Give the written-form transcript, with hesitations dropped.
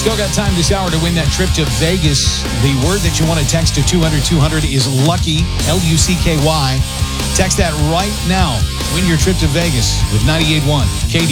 Still got time this hour to win that trip to Vegas. The word that you want to text to 200-200 is LUCKY, L-U-C-K-Y. Text that right now. Win your trip to Vegas with 98.1 KD.